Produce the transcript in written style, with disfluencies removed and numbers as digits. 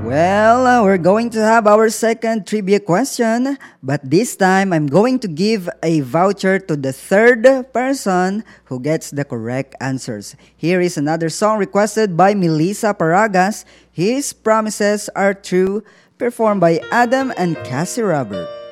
Well, we're going to have our second trivia question, but this time I'm going to give a voucher to the third person who gets the correct answers. Here is another song requested by Melissa Paragas. His Promises Are True, performed by Adam and Cassie Robert.